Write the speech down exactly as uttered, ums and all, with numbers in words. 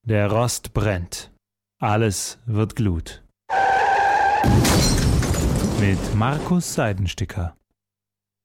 Der Rost brennt. Alles wird Glut. Mit Markus Seidensticker.